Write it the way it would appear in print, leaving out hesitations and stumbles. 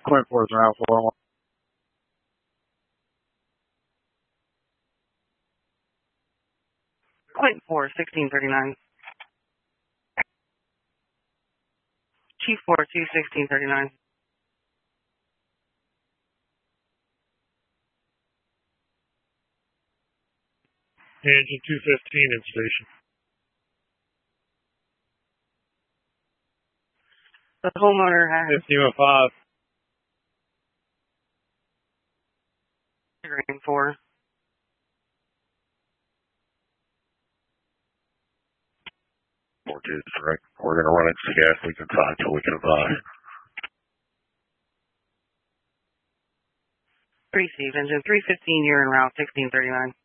Clint Force around 411. Clint 4, 1639. Chief 4, 2, 1639. Engine 215 in station. The homeowner has 1505. Green 4. Right. We're going to run into the gas leak inside until we can advise. Receive engine 315, you're en route 1639.